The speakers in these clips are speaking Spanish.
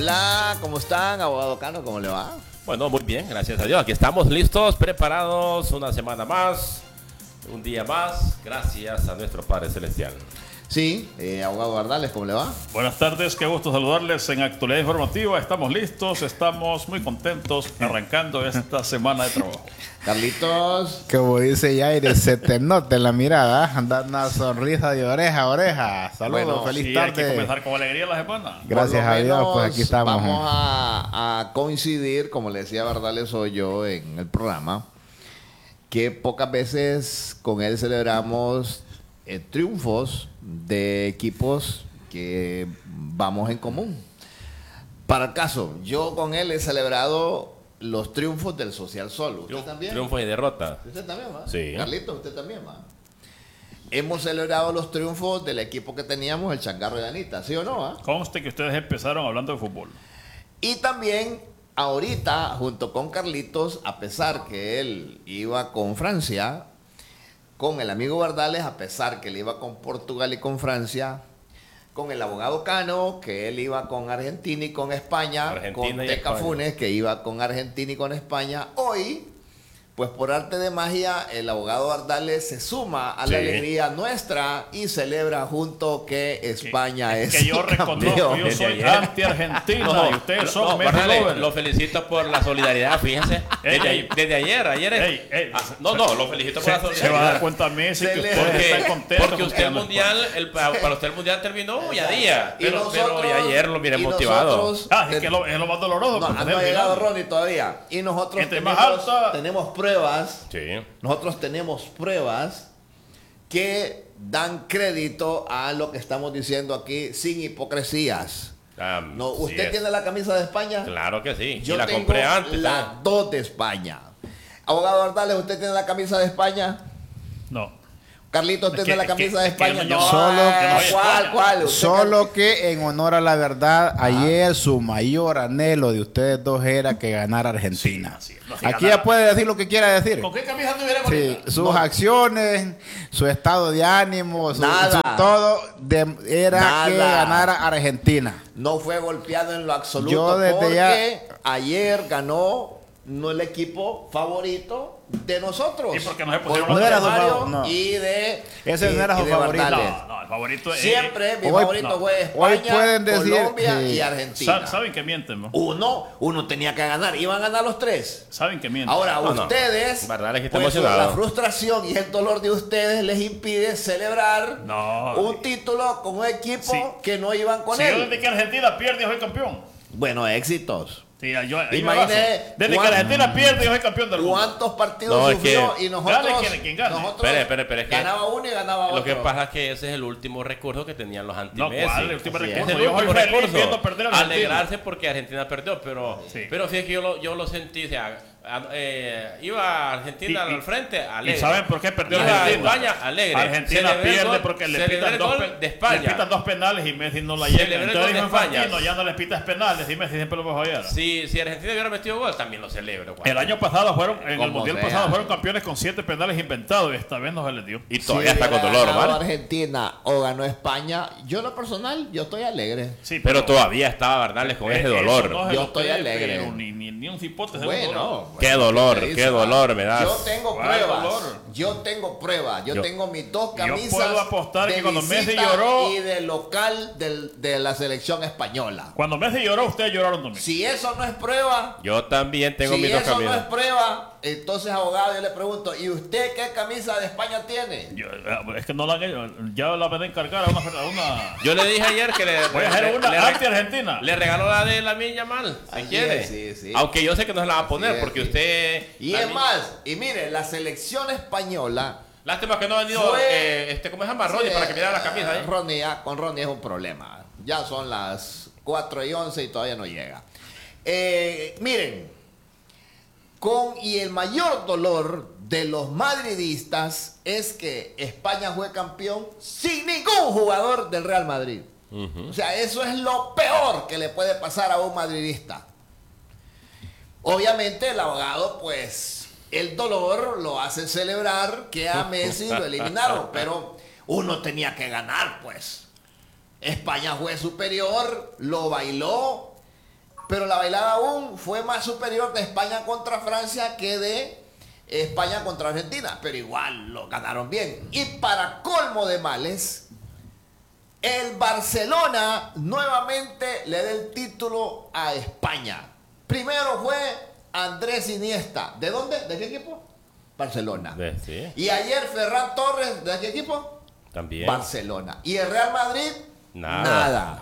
Hola, ¿cómo están, abogado Cano? ¿Cómo le va? Bueno, muy bien, gracias a Dios. Aquí estamos listos, preparados, una semana más, un día más, gracias a nuestro Padre Celestial. Sí, abogado Bardales, ¿cómo le va? Buenas tardes, qué gusto saludarles en Actualidad Informativa. Estamos listos, estamos muy contentos arrancando esta semana de trabajo. Carlitos. Como dice Yair, se te nota en la mirada, anda una sonrisa de oreja a oreja. Saludos, Bueno, feliz Sí, tarde. hay que comenzar con alegría la semana. Gracias a Dios, pues aquí estamos. Vamos a coincidir, como le decía Bardales hoy yo en el programa, que pocas veces con él celebramos triunfos de equipos que vamos en común. Para el caso, yo con él he celebrado los triunfos del Social Sol. ¿Usted también? Triunfo y derrota. ¿Usted también va? Sí. Carlitos, ¿usted también va? Hemos celebrado los triunfos del equipo que teníamos, el Changarro de Anita, ¿sí o no? ¿Ah? Conste que ustedes empezaron hablando de fútbol. Y también, ahorita, junto con Carlitos, a pesar que él iba con Francia, con el amigo Bardales, a pesar que él iba con Portugal y con Francia, con el abogado Cano, que él iba con Argentina y con España, Argentina con y Teca España. Funes, que iba con Argentina y con España. Hoy, pues por arte de magia, el abogado Bardales se suma a la Sí. alegría nuestra y celebra junto que España es que yo reconozco, campeón. yo soy Desde ayer. anti-Argentina y ustedes son Messi Bardales, lovers. lo felicito por la solidaridad, fíjense. Desde ayer es. Ey, No, lo felicito por la se va a dar solidaridad. cuenta Messi que Se le- ustedes están contentos. Porque usted el mundial, para usted el mundial terminó ya día. Y Pero nosotros- ya ayer lo miré y motivado. nosotros- Es que es lo más doloroso. No, porque no ha ustedes llegado miran. Ronnie todavía. Y nosotros Entre más alta- tenemos pruebas. Sí. Nosotros tenemos pruebas que dan crédito a lo que estamos diciendo aquí sin hipocresías. No, Sí ¿usted es. tiene la camisa de España? Claro que sí. Yo y la tengo compré antes. la 2 de España. Abogado Ardales, ¿usted tiene la camisa de España? No. Carlitos, ¿tiene la camisa de España? yo No, solo- ¿cuál? ¿Usted, Solo que en honor a la verdad, ayer su mayor anhelo de ustedes dos era que ganara Argentina. Sí, no, si Aquí ganara- ya puede decir lo que quiera decir. ¿Con qué camisa tuviéramos Sí, ahorita? sus acciones, su estado de ánimo, Nada. todo era Nada. que ganara Argentina. No fue golpeado en lo absoluto Yo desde porque ya- ayer ganó no el equipo favorito de nosotros. ¿Y por qué no se Por pusieron los de demás? Mario No. y de Ese no era y su de favorito. Bardales. No, el favorito es. Siempre mi Hoy- favorito no. fue Hoy España, pueden decir Colombia que- y Argentina. ¿Saben que mienten, no? Uno tenía que ganar, iban a ganar los tres. ¿Saben que mienten? Ahora, No. ustedes, Bardales que está pues, emocionado. la frustración y el dolor de ustedes les impide celebrar No. un título con un equipo Sí. que no iban con Si él. yo desde que Argentina pierde, yo soy campeón. Bueno, éxitos. Sí, yo, ahí me Imagine baso. Desde que cuán- Argentina pierde, yo soy campeón del mundo. ¿Cuántos partidos No, es sufrió? que- Y nosotros, Gane quien gane. nosotros Espere, es que ganaba uno y ganaba otro. Lo que pasa es que ese es el último recurso que tenían los No, anti-Messi. ¿cuál? El último Así es. recurso. Es el Yo soy último feliz recurso. viendo perder a Argentina. Alegrarse porque Argentina perdió, pero Sí. fíjate que yo lo sentí, o sea, iba Argentina Y- al frente, alegre. ¿Y saben por qué perdió Iba Argentina? España, alegre. Argentina Celebré el pierde gol- porque le celebré pitan el dos, gol de España. le pitan dos penales y Messi no la Celebré llega. el Entonces gol de dijo España. Infantino, ya no le pitas penales y Messi siempre lo va a fallar. Si Argentina hubiera metido gol, también lo celebro. El año pasado en el Como mundial sea. pasado fueron campeones con 7 penales inventados y esta vez no se les dio. Y Si todavía está con hubiera dolor, ganado ¿vale? Argentina o ganó España, yo en lo personal, yo estoy alegre. Sí, Pero todavía estaba Bardales con ese eso dolor. no se Yo lo estoy cree, alegre. pero Ni un cipote se lo Bueno, Qué dolor, ¿qué qué dolor me das. Yo tengo ¿Cuál pruebas. dolor? Yo tengo pruebas. Yo Yo- tengo mis dos yo camisas. puedo apostar de que cuando Messi visita lloró- y de local de la selección española. Cuando Messi lloró, ustedes lloraron también. Si eso no es prueba, Yo también tengo si mis dos eso no es camisas. prueba, entonces abogado yo le pregunto, ¿y usted qué camisa de España tiene? Es que no la han hecho. Ya la van a encargar a una Yo le dije ayer que le voy a hacer una anti-Argentina. le regaló la de la mía mal, si Así quiere. es, sí, sí. Aunque yo sé que no se la va a poner Así es, porque sí. usted. Y es más, y mire, la selección española. Lástima que no ha venido ¿cómo se llama? Ronnie Sí, para que me diera la camisa. ¿Eh? Con Ronnie es un problema. Ya son las 4:11 y todavía no llega. Miren, y el mayor dolor de los madridistas es que España fue campeón sin ningún jugador del Real Madrid. O sea, eso es lo peor que le puede pasar a un madridista. Obviamente el abogado, pues, el dolor lo hace celebrar que a Messi lo eliminaron, pero uno tenía que ganar, pues. España fue superior, lo bailó, pero la bailada aún fue más superior de España contra Francia que de España contra Argentina, pero igual lo ganaron bien. Y para colmo de males, el Barcelona nuevamente le da el título a España. Primero fue Andrés Iniesta. ¿De dónde? ¿De qué equipo? Barcelona. Sí. Y ayer Ferran Torres, ¿de qué equipo? También. Barcelona. ¿Y el Real Madrid? Nada.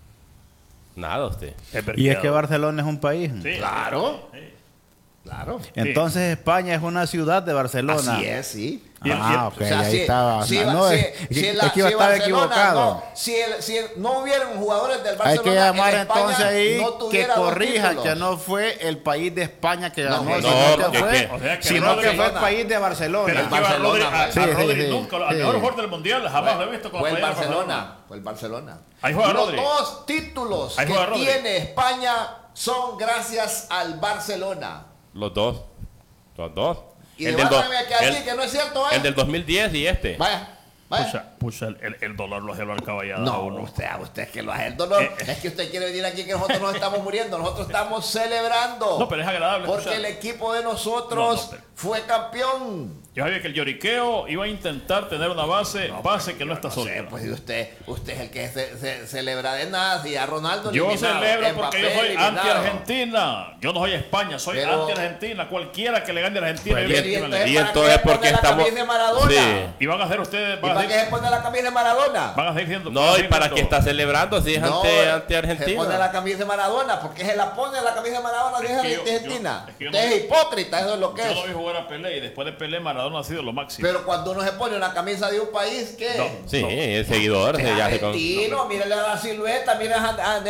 Nada usted. Y es que Barcelona es un país. Sí, Claro. sí. Claro. Entonces España es una ciudad de Barcelona. Así es, sí. Ah, ok, O sea, ahí si- estaba. si- No, si- es si que la- es que iba a si estar Barcelona equivocado. no- si no hubieran jugadores del Barcelona, Hay que llamar en España entonces ahí no que tuviera dos corrija títulos. que no fue el país de España que ganó, No, sino no, que que- fue, o sea, que sino Rodri- que fue el país de Barcelona. Pero es que iba Barcelona, Rodri, a sí, Rodri sí, nunca, sí. al mejor jugador del mundial, jamás lo he visto con Fue la el playera de Barcelona. Fue el Barcelona. Ahí juega Los Rodri. dos títulos Ahí que juega Rodri. tiene España son gracias al Barcelona. Los dos. Los dos. Y El del, demuéstrame que el- aquí, que no es cierto, ¿eh? el del 2010 y este. Vaya, vaya. Pucha, el dolor lo hace hablar caballada a No, uno. usted es que lo hace el dolor. Es que usted quiere venir aquí que nosotros nos estamos muriendo. Nosotros estamos celebrando. No, pero es agradable Porque escuchar. el equipo de nosotros No, pero- fue campeón. Yo sabía que el lloriqueo iba a intentar tener una base que no está No sé, sólida. pues usted es el que se celebra de nada. Y a Ronaldo Yo eliminado, celebro Mbappé porque yo soy eliminado. anti-Argentina. Yo no soy España, soy Pero- anti-Argentina. Cualquiera que le gane a Argentina. Pues, yo Y le quiero entonces, Y ¿para entonces, qué ¿por qué pone la estamos- camisa de Maradona? Sí. Y van a hacer ustedes, ¿Y van a para qué seguir, se pone la camisa de Maradona? van a seguir siendo. van a No, y seguir para siendo- que está celebrando si es No, ante se pone Argentina. la camisa de Maradona, porque se la pone la camisa de Maradona si es Es que yo- Argentina. yo- es que yo Usted no- es hipócrita, eso es lo que Yo es. no vi jugar a Pelé y después de Pelé Maradona ha sido lo máximo. Pero cuando uno se pone una camisa de un país, ¿qué? No. Sí, No. el seguidor. Es ya se con- argentino, mírale a la silueta, mira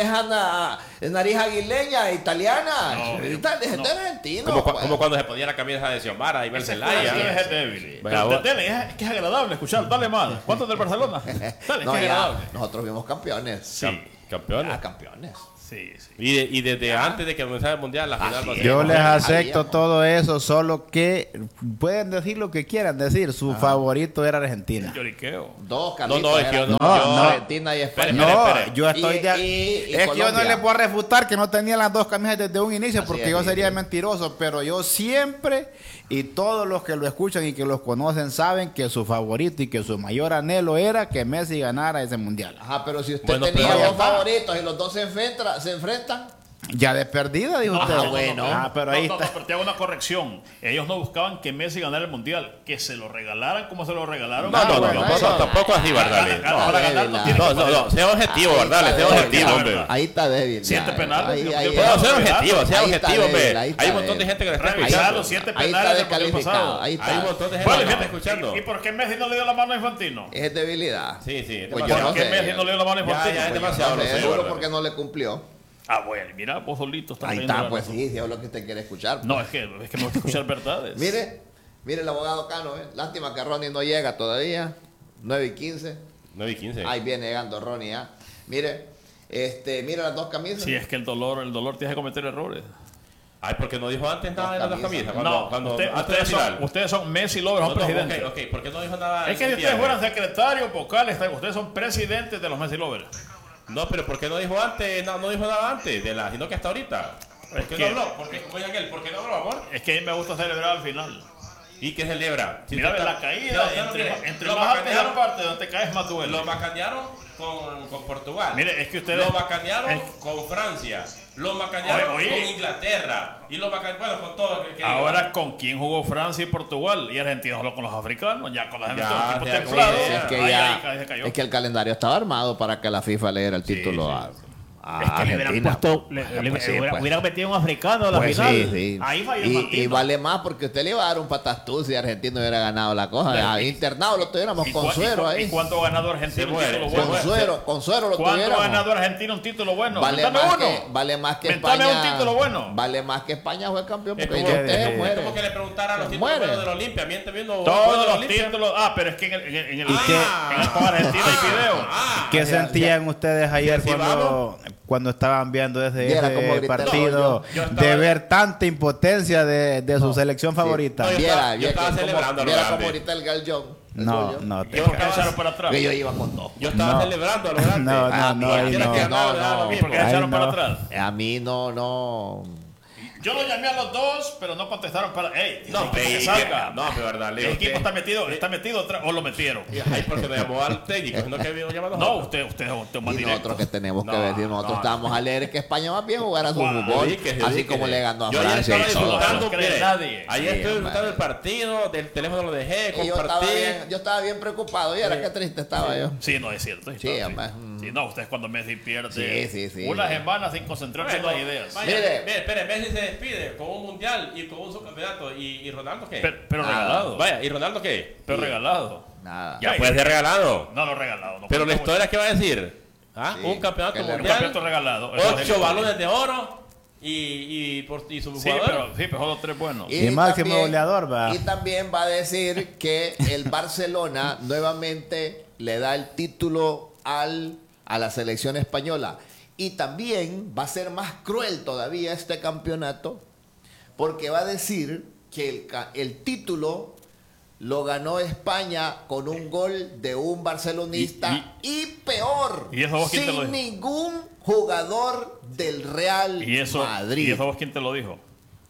a nariz aguileña, italiana. No, Es no. argentino. como, pues. como cuando se ponía la camisa de Xiomara y Ese Bercelaya. es débil. Venga, Pero vos. dale, es que es agradable escuchar. Dale más. ¿Cuántos del Barcelona? Dale, es No, que es ya, agradable. nosotros fuimos campeones. Sí. Campeones. Ah, campeones. Sí, sí. Y desde antes de que comenzara el mundial, la final Así va a es. ser- Yo les Sabíamos. acepto todo eso, solo que pueden decir lo que quieran decir. Su favorito era Argentina. Lloriqueo. Dos, Carlitos, No, es que eran yo dos, no- Argentina y España. Espere, No, espere. yo estoy de... Y es que yo no Colombia. le puedo refutar que no tenía las dos camisas desde un inicio, Así porque es, yo sí, sería sí. mentiroso, pero yo siempre, y todos los que lo escuchan y que los conocen saben que su favorito y que su mayor anhelo era que Messi ganara ese mundial. Ajá, pero si usted Bueno, tenía pero- dos favoritos y los dos se enfrentan. Ya de perdida, dijo usted. bueno. Pero ahí no, está. pero te hago una corrección. Ellos no buscaban que Messi ganara el mundial, que se lo regalaran como se lo regalaron. No, no, no, bueno, no, eso- tampoco así, Bardales. Para ganar no tiene No, que no, perder. no, sea objetivo, Ahí Bardales, está sea débil, objetivo, la hombre. verdad. Ahí está débil. Siete ya. penales, Ahí- yo- ahí- yo- No, sea Ahí objetivo, sea está objetivo, débil, hombre. ahí está Hay un montón de débil. gente que lo está Revisar escuchando. los 7 Ahí está penales del partido descalificado. pasado. Ahí está. Hay un montón de gente Vale, que lo está fíjate, escuchando. ¿Y por qué Messi no le dio la mano a Infantino? Es debilidad. Sí, sí. Pues demasiado. yo no ¿Por qué sé. Messi no le dio la mano a Ya, Infantino? ya es Pues demasiado. No sé, lo sé, seguro Bardales. porque no le cumplió. Ah, bueno, mira, vos solito estás Ahí teniendo está, la pues razón. sí, si es lo que usted quiere escuchar. No, es que me gusta escuchar verdades. Mire el abogado Cano, lástima que Ronnie no llega todavía. 9:15. 9 y 15. Ahí viene llegando Ronnie ya. Mire las dos camisas. Sí, es que el dolor te hace cometer errores. Ay, porque no dijo antes nada de las dos camisas. No, Cuando, ustedes, antes del final. ustedes son Messi lovers, son No, no, presidentes. ok, ¿por qué no dijo nada? Es que si el ustedes viernes? fueran secretarios, vocales, ustedes son presidentes de los Messi lovers. No, pero ¿por qué no dijo antes? No dijo nada antes de la, sino que hasta ahorita. ¿Por Es qué que- no habló? ¿Por qué no habló, amor? Es que a mí me gusta celebrar al final. ¿Y qué celebra? Si Mira, tú la estás- caída, No, entre lo más alta es la macanearon- parte donde te caes más duele. Lo macanearon con Portugal. Mire, es que ustedes... Lo macanearon es- con Francia. Lo macanearon Oye. con Inglaterra. Y lo macanearon, bueno, con todo. Ahora, ¿con quién jugó Francia y Portugal? Y Argentina solo con los africanos, ya con los Ya, equipos ya, templados. sí, Es que Ahí, ya, ahí se cayó. es que el calendario estaba armado para que la FIFA le diera el título a Es que le hubieran Argentina. puesto, Pues sí, pues. hubieran metido un africano a la Pues final. sí, sí. Ahí falló y Infantino. vale más porque usted le iba a dar un patastuz si Argentina hubiera ganado la cosa. Claro. Internado lo tuviéramos ¿Y con cua- suero y ahí. cuánto ha ganado Argentina Se un muere, título se bueno? muere. Con suero lo ¿Cuánto ha tuviéramos. ganado Argentina un título bueno? Vale Dame más, uno. vale más que Mentame España. un título bueno. Vale más que España fue campeón Es porque como, usted se es muere. como que le preguntara a los Se títulos muere. buenos de la Olimpia. Miente viendo Todos los títulos. Ah, pero es que en el con Argentina hay video. ¿Qué sentían ustedes ayer sí, cuando estaban viendo ese Viera cómo grité. partido No, yo estaba- de ver tanta impotencia de su selección favorita? No, yo Viera estaba cómo- celebrando a lo viera grande. como ahorita el Galllón. No, Julio. no. ¿Por qué echaron para atrás? Que yo iba con dos. Yo estaba No. celebrando a lo grande. No, Ah, no, mira, ahí ¿Quieres no. que ganara? Le daba lo ¿Y mismo. por qué Ahí echaron para no. atrás? A mí no. Yo lo llamé a los dos, pero no contestaron para. ¡Ey! No, que salga. no, pero verdad, le El digo, equipo usted- está metido atrás, o lo metieron. Ay, porque no llamó al técnico, sino que había llamado a No, nosotros. usted es más Y directo. nosotros que tenemos que No, decir, nosotros no, estábamos alegres que España más bien jugara su Guau, fútbol, Dedíquese, así dedíquese. como le ganó a Yo ayer Francia estaba y todo. disfrutando, No cree mire, nadie. ayer Sí, estuve disfrutando hombre. el partido, del teléfono lo dejé, Y compartí. yo estaba bien preocupado, y era qué triste estaba yo. Sí, no, es cierto. Sí, hombre. Sí, no, ustedes cuando Messi pierde Sí. una semana sin concentrarse en las ideas. Vaya, Mire. mire, espere, Messi se despide con un mundial y con un subcampeonato. ¿Y Ronaldo qué? Pero Nada. regalado. Vaya, ¿y Ronaldo qué? Pero regalado. Nada. Ya Ay, puede ser regalado. No, regalado. No Pero la cuenta historia, ¿qué va a decir? ¿Ah? Sí, Un campeonato que le- Un mundial, campeonato regalado. 8 balones de oro y su Sí, jugador. pero solo 3 buenos. Y máximo goleador, va. Y también va a decir que el Barcelona nuevamente le da el título a la selección española. Y también va a ser más cruel todavía este campeonato, porque va a decir que el título lo ganó España con un gol de un barcelonista y peor, ¿Y eso vos quién te lo sin dijo? ningún jugador del Real ¿Y eso Madrid. vos quién te lo dijo?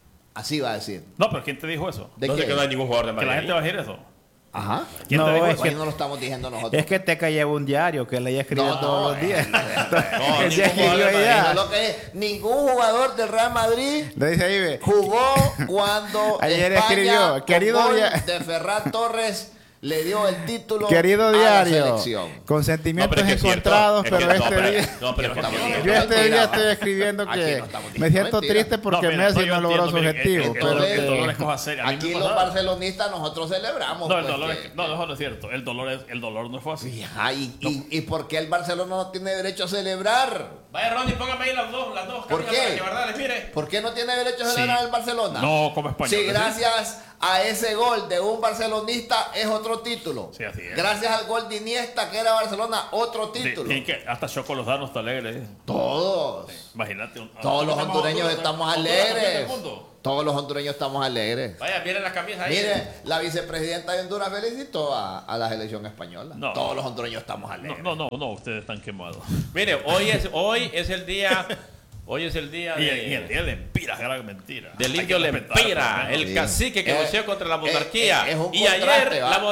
Así va a decir. No, pero ¿quién te dijo eso? ¿De No sé qué? que no hay ningún jugador de Que Madrid. la gente va a decir eso. Ajá. ¿Quién No, te dijo es eso? Pues no lo estamos diciendo nosotros. Es que Teca lleva un diario que le haya escrito todos los días. No, Él ningún ya jugador de escribió Madrid, ya. No, lo que es, ningún jugador del Real Madrid Le dice ahí, ve. jugó cuando Ayer España, escribió, con querido gol dia- de Ferran Torres, le dio el título Querido a la diario, selección. con sentimientos pero es que es cierto, encontrados, es que pero no, este pero- día... no, pero es que Estamos sí. diciendo Yo este mentira. día estoy escribiendo Aquí que no estamos me diciendo siento mentira. triste porque No, mire, Messi yo no logró su entiendo, mire, objetivo. el Pero dolor- que- el dolor es cosa seria. A mí Aquí me los pasaba. barcelonistas nosotros celebramos. No, el pues, dolor que- es, no, eso no es cierto. El dolor no fue así. Ajá, y por qué el Barcelona no tiene derecho a celebrar? Vaya, Ronnie, póngame ahí las dos ¿Por camisas qué? para que verdad les mire. ¿Por qué no tiene derecho a celebrar Sí. el Barcelona? No como español. Sí, gracias a ese gol de un barcelonista es otro título. Sí, así es. Gracias al gol de Iniesta que era Barcelona, otro título. Y que hasta Choco Lozano está alegre. Todos. Imagínate. Todos los Honduras- hondureños estamos Honduras campeón del alegres. mundo. Todos los hondureños estamos alegres. Vaya, miren las camisas ahí. Mire, la vicepresidenta de Honduras felicitó a la selección española. No. Todos los hondureños estamos alegres. No, ustedes están quemados. Mire, hoy es el día. Hoy es el día Y el día de Lempira, gran mentira. del Hay indio que respetar, por lo Lempira, menos. el Sí. cacique que luchó contra la monarquía. es un Y contraste, ayer ¿va? la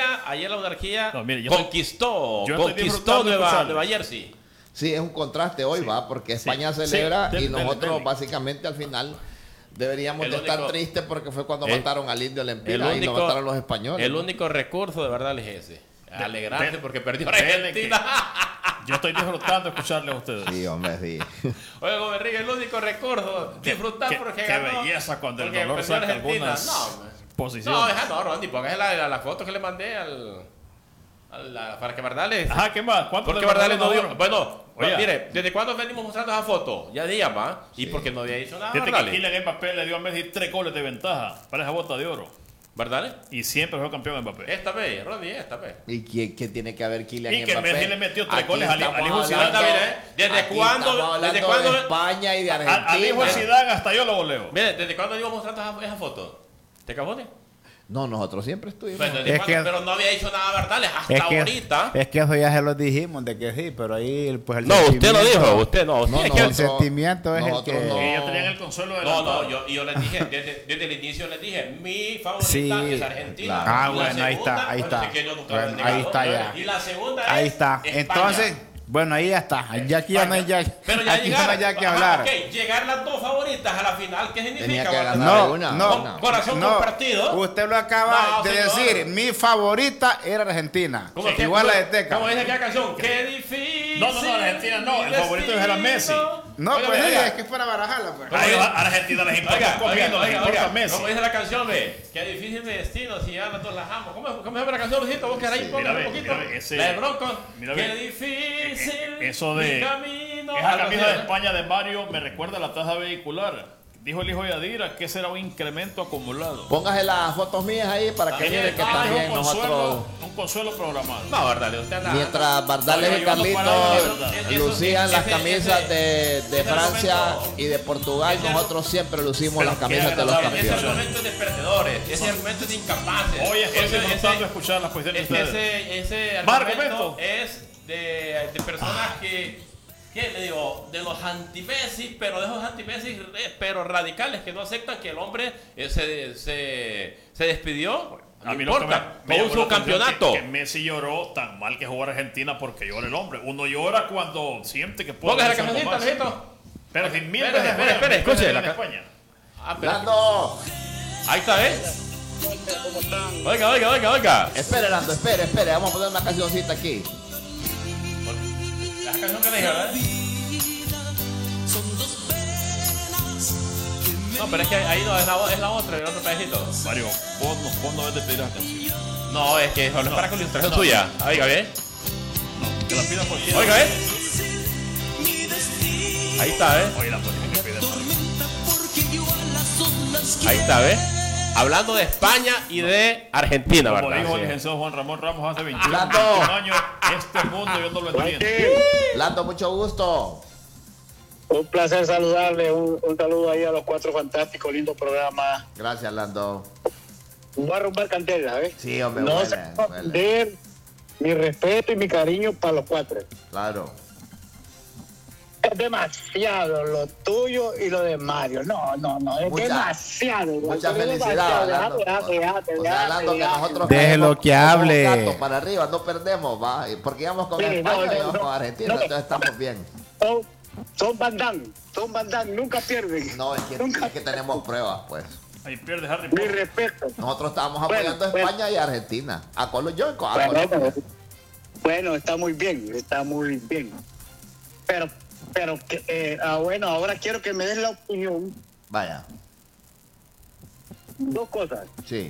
monarquía No, mire, yo conquistó estoy disfrutando de escucharlo. Nueva Jersey. Sí, es un contraste hoy, va, porque España celebra Sí, y dele, nosotros dele. básicamente al final deberíamos El de estar único- tristes porque fue cuando el- mataron al indio Lempira y lo mataron los españoles. el ¿no? único recurso de verdad es ese. Alegrarse de- porque perdió dele Argentina. Yo estoy disfrutando de escucharle a ustedes. Sí, hombre, sí. Oye, Goberriga, el único recurso. Disfrutar porque qué ganó. belleza cuando el porque dolor perdió saca Argentina. algunas No, hombre. posiciones. No, deja no, Ronnie, póngase la foto que le mandé para que Bardales. Ajá, ¿qué más? ¿Cuánto Porque le Bardales no mandaron dio. ahora? Bueno, Oye. mire, ¿desde cuándo venimos mostrando esa foto? Ya días más. ¿Y por qué no había dicho nada? Fíjate que Bardales. Kylian Mbappé le dio a Messi 3 goles de ventaja para esa bota de oro. ¿Bardales? Y siempre fue campeón Mbappé. Esta vez, Ronnie, esta vez. ¿Y qué tiene que haber Kylian Y que Mbappé? Messi le metió 3 Aquí goles al estamos hijo hablando- Zidane. ¿Desde aquí cuándo- estamos hablando desde cuándo- de España y de Al hijo de Argentina? Zidane hasta yo lo goleo. Mire, ¿desde cuándo íbamos mostrando esa foto? ¿Te cabones? No, nosotros siempre estuvimos. Bueno, Es que- pero no había dicho nada Bardales hasta Es que, ahorita. es que eso ya se lo dijimos de que sí, pero ahí pues el No, usted lo sentimiento- dijo, usted no. Usted No, es no, que- el sentimiento es el nosotros que... no. Y ellos tenían el consuelo de No, yo les dije, desde el inicio les dije, mi favorita Sí, es Argentina. claro. Ah, Y la bueno, ahí segunda, está, ahí bueno, está. es que yo nunca Bueno, lo he negado. ahí está ya. Y la segunda Ahí es está. España. Entonces, bueno, ahí ya está. Ya aquí ya no hay ya, Pero ya aquí ya no hay ya que hablar. Ok, llegar las dos favoritas a la final, ¿qué Tenía significa? que Bardales? ganar No, una. no, una. Corazón no. compartido. Usted lo acaba No, de señor. decir. Mi favorita era Argentina. ¿Cómo que- Igual la de cómo- Teca. ¿Cómo dice aquella canción? Qué difícil. No, Argentina no, el favorito era Messi. No, Oiga, pues sí, oiga. es que es para barajarla. Pues. A ellos, a Argentina les importa Oiga, un comino, les importa Messi. ¿cómo dice la canción, ve? Qué difícil mi destino si ya nosotros las amo. ¿Cómo se llama la canción, Luisito? Vos que ahí pongan mira, un poquito. mira, ese- La de Bronco. mira, Qué ve. difícil Eso de- mi camino. Esa Algo camisa así, de ¿no? España de Mario me recuerda a la taja vehicular. Dijo el hijo de Adira que será un incremento acumulado. Póngase las fotos mías ahí para que miren que también nosotros... Un consuelo programado. No, verdad, usted anda. Mientras Bardales y Yo ando Carlitos parado, lucían las ese- camisas de ese Francia momento- y de Portugal, ese- nosotros siempre lucimos Pero las qué camisas de los agradable. Ese campeones. argumento es de perdedores, ese argumento es de incapaces. Hoy estoy Ese- disfrutando de ese- escuchar las cuestiones de Es ustedes. que ese Más argumento argumento. es de personas que le digo, de los antimesis, pero de esos antimesis, pero radicales, que no aceptan que el hombre se despidió. A No mí lo que importa, me no llamó usó la un atención campeonato. Que Messi lloró tan mal que jugara Argentina porque llora el hombre. Uno llora cuando siente que puede Póngase la hacer algo camiseta, más. Alejito. Pero sin mil Espere, veces espere, juega, mil escuche, veces la en ca- España. Ah, pero- Lando, ahí está, ¿eh? Oiga. espere Lando, espere, vamos a poner una cancioncita aquí. La canción que le dije, ¿verdad? No, pero es que ahí no, es la otra, el otro pedacito. Mario, vos no ves de pedir la canción. No, es que solo es para con la ilustración tuya. Oiga, ¿ves? No, que la pida cualquiera. Oiga, ¿ves? Ahí está, ¿eh? Oye, la tiene que pedir. Ahí está, ¿ves? Hablando de España y de Argentina, Como ¿verdad? dijo el Sí. licenciado Juan Ramón Ramos hace 21 Lando. años, este mundo yo no lo entiendo. Lando, mucho gusto. Un placer saludarle, un saludo ahí a los cuatro fantásticos, lindo programa. Gracias, Lando. Voy a romper cantera, ¿eh? Sí, hombre, No huele, se huele. puede perder mi respeto y mi cariño para los cuatro. Claro. Es demasiado lo tuyo y lo de Mario. No, es Mucha- demasiado. Mucha Es felicidad, demasiado. Lando. Déjate, O sea, Lando, que nosotros Déjelo caemos que como hable. gatos para arriba, no perdemos, va. Porque íbamos con Sí, España no, y íbamos no, con Argentina, no. entonces estamos bien. Son bandán, nunca pierden. No, es que Nunca. tenemos pruebas, pues. Ahí pierde Harry Mi Potter. respeto. Nosotros estábamos Bueno, apoyando a bueno. España y a Argentina. A Colombia. Bueno, está muy bien. Pero bueno, ahora quiero que me des la opinión. Vaya, Dos cosas. sí.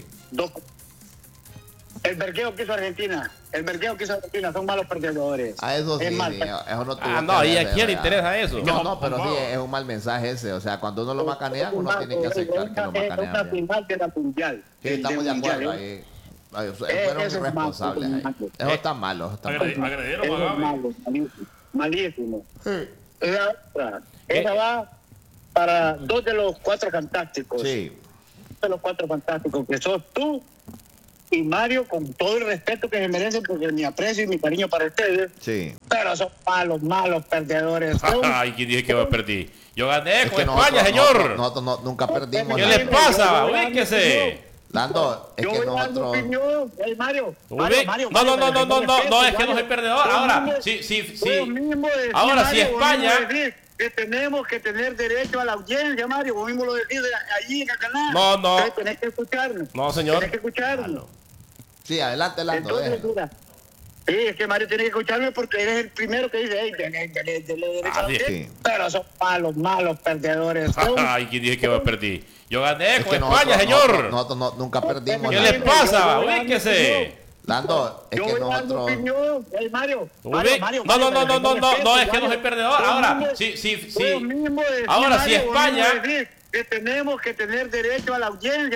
El vergueo que hizo Argentina. Son malos perdedores. A eso sí, Es mal. sí, eso no tuvo Ah, que no, ¿y ver, a quién le ¿verdad? interesa eso? No, pero sí, es un mal mensaje ese. O sea, cuando uno lo macanean, uno tiene que aceptar que lo Es una macanean. bien. final de la mundial. Sí, estamos de acuerdo ahí. Fueron eso es irresponsables malo, ahí. Eso está malo. Eso está malo. Agredieron a Es Gaby. malo, malísimo. La otra, ¿Qué? esa va para dos de los cuatro fantásticos. Sí, De los cuatro fantásticos, que sos tú y Mario, con todo el respeto que se merecen, porque mi aprecio y mi cariño para ustedes, sí. pero son malos perdedores. Ay, ¿quién dije que yo perdí? Yo gané Es con que España, nosotros- señor. nosotros nunca perdimos. ¿Qué nada. le pasa? Yo voy a dar mi Ubíquese. opinión. Lando, es Yo que voy a dar mi nosotros... opinión. Hey, Mario, No, Mario, no, es que no soy perdedor. Ahora, sí. Ahora, si España. Que tenemos que tener derecho a la audiencia, Mario. Vos mismo lo decís allí en el canal. No. Entonces, tenés que escucharnos. No, señor. Tenés que escucharnos. Sí, adelante, Lando. Entonces, déjelo. mira, sí, es que Mario tiene que escucharme porque eres el primero que dice, hey, dele derecho a la sí. audiencia. Pero son malos perdedores. Ay, ¿quién dije que yo perdí? Yo gané Es con que España, nosotros- señor. nosotros nunca perdimos. ¿Qué nada. le pasa? Yo voy a dar mi Ubíquese. Lando, es Yo que voy a dar mi nosotros... opinión. Hey, Mario. No, Mario, es que no soy perdedor. Ahora, sí. Ahora, si España. Que tenemos que tener derecho a la audiencia.